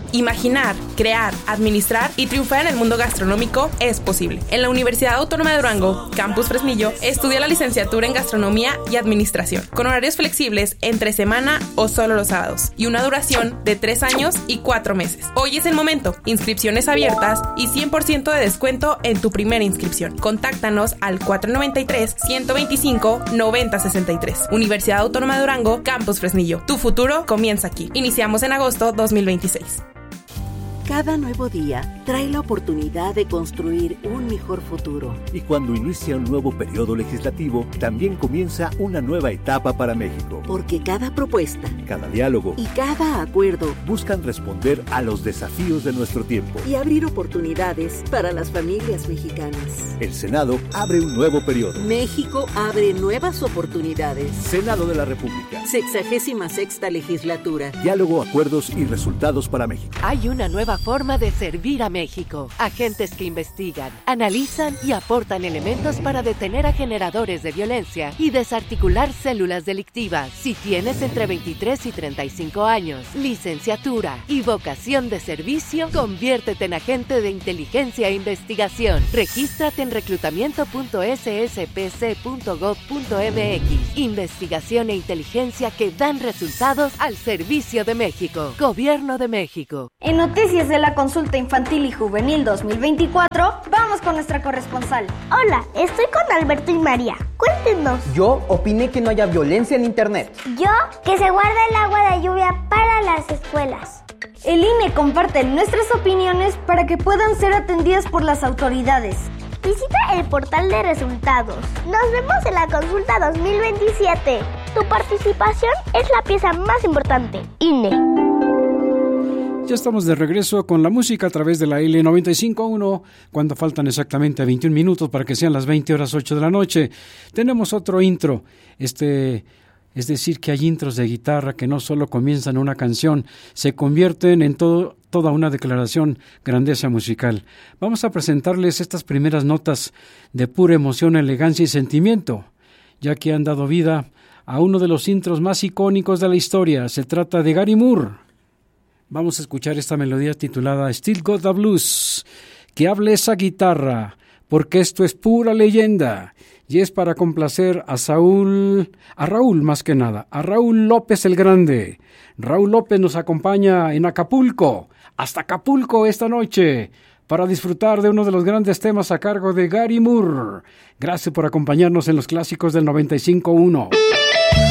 Imaginar, crear, administrar y triunfar en el mundo gastronómico es posible. En la Universidad Autónoma de Durango, Campus Fresnillo, estudia la licenciatura en Gastronomía y Administración, con horarios flexibles entre semana o solo los sábados, y una duración de 3 años y 4 meses. Hoy es el momento. Inscripciones abiertas y 100% de descuento en tu primera inscripción. Contáctanos al 493-125-9063. Universidad Autónoma de Durango, Campus Fresnillo. Tu futuro comienza aquí. Iniciamos en agosto 2026. Cada nuevo día trae la oportunidad de construir un mejor futuro. Y cuando inicia un nuevo periodo legislativo, también comienza una nueva etapa para México. Porque cada propuesta, cada diálogo y cada acuerdo buscan responder a los desafíos de nuestro tiempo y abrir oportunidades para las familias mexicanas. El Senado abre un nuevo periodo. México abre nuevas oportunidades. Senado de la República. 66ª legislatura. Diálogo, acuerdos y resultados para México. Hay una nueva forma de servir a México. Agentes que investigan, analizan y aportan elementos para detener a generadores de violencia y desarticular células delictivas. Si tienes entre 23 y 35 años, licenciatura y vocación de servicio, conviértete en agente de inteligencia e investigación. Regístrate en reclutamiento.sspc.gov.mx. Investigación e inteligencia que dan resultados al servicio de México. Gobierno de México. En Noticias de la Consulta Infantil y Juvenil 2024, vamos con nuestra corresponsal. Hola, estoy con Alberto y María. Cuéntenos. Yo opiné que no haya violencia en internet. Yo, que se guarde el agua de lluvia para las escuelas. El INE comparte nuestras opiniones para que puedan ser atendidas por las autoridades. Visita el portal de resultados. Nos vemos en la consulta 2027. Tu participación es la pieza más importante. INE. Ya estamos de regreso con la música a través de la L95.1, cuando faltan exactamente 21 minutos para que sean las 20:08 de la noche. Tenemos otro intro, es decir, que hay intros de guitarra que no solo comienzan una canción, se convierten en toda una declaración grandeza musical. Vamos a presentarles estas primeras notas de pura emoción, elegancia y sentimiento, ya que han dado vida a uno de los intros más icónicos de la historia. Se trata de Gary Moore. Vamos a escuchar esta melodía titulada Still Got the Blues. Que hable esa guitarra, porque esto es pura leyenda. Y es para complacer a Raúl más que nada, a Raúl López el Grande. Raúl López nos acompaña en Acapulco, hasta Acapulco esta noche, para disfrutar de uno de los grandes temas a cargo de Gary Moore. Gracias por acompañarnos en los clásicos del 95.1.